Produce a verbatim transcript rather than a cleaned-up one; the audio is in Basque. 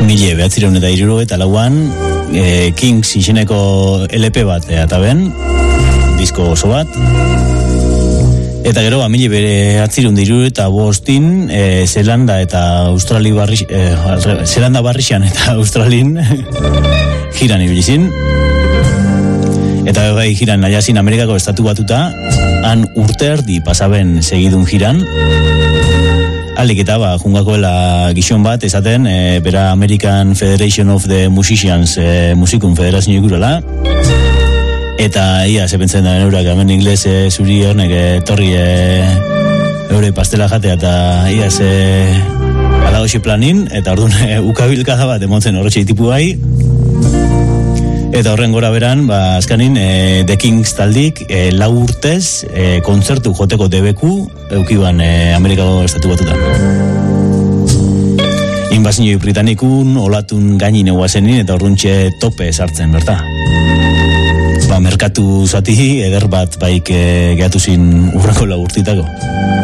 mila behatzireun eta hiruro eta lauan e, Kings izeneko L P bat eta ben, disko oso bat. Eta gero, mila behatzireun eta hiruro eta bostin e, Zelanda eta Australi barri, e, Zelanda barrixan eta Australin jiran ibilizin. Eta gai jiran nahiazin Amerikako estatu batuta, han urte erdi pasaben segidun jiran. Alik eta ba, jungakoela gizon bat, esaten, e, bera American Federation of the Musicians e, musikun federazio ikurela. Eta ia, sepentzen da eurak, hemen inglez e, zuri hornek e, torri e, eure pastela jatea, eta ia ze ala hoxe planin, eta orduan e, ukabilkada bat emontzen horretxe tipu gai. Eta horren gora beran, ba, azkanin, e, The Kings taldik, e, lau urtez, e, kontzertu joteko debeku, eukiban e, Amerikako estatu batutan. Inbazio britanikun, olatun gainin eguazenin, eta orduntxe tope sartzen, berta. Ba, merkatu zati, eder bat baik e, gehatu zin urrako lau urtitako.